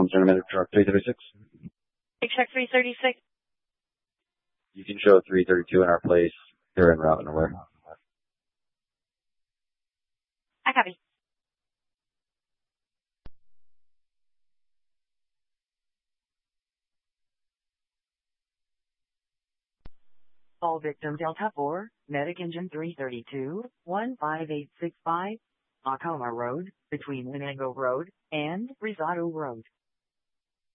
Tournament truck 336. Check 336. You can show 332 in our place. They're en route and aware. I copy. All victim Delta 4, Medic Engine 332, 15865, Acoma Road, between Winnebago Road and Risotto Road.